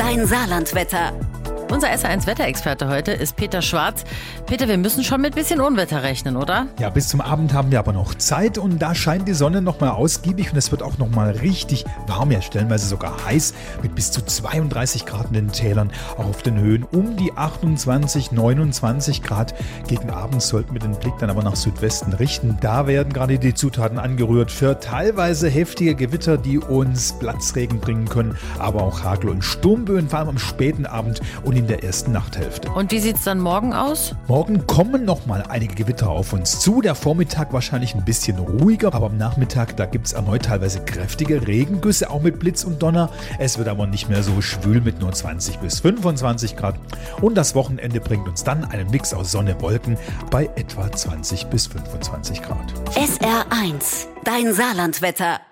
dein Saarlandwetter. Unser SR1-Wetterexperte heute ist Peter Schwarz. Peter, wir müssen schon mit ein bisschen Unwetter rechnen, oder? Ja, bis zum Abend haben wir aber noch Zeit und da scheint die Sonne nochmal ausgiebig und es wird auch nochmal richtig warm, ja stellenweise sogar heiß mit bis zu 32 Grad in den Tälern, auch auf den Höhen um die 28, 29 Grad. Gegen Abend sollten wir den Blick dann aber nach Südwesten richten. Da werden gerade die Zutaten angerührt für teilweise heftige Gewitter, die uns Platzregen bringen können, aber auch Hagel und Sturmböen, vor allem am späten Abend und in der ersten Nachthälfte. Und wie sieht es dann morgen aus? Morgen kommen nochmal einige Gewitter auf uns zu. Der Vormittag wahrscheinlich ein bisschen ruhiger, aber am Nachmittag, da gibt es erneut teilweise kräftige Regengüsse, auch mit Blitz und Donner. Es wird aber nicht mehr so schwül mit nur 20 bis 25 Grad. Und das Wochenende bringt uns dann einen Mix aus Sonne, Wolken bei etwa 20 bis 25 Grad. SR1, dein Saarlandwetter.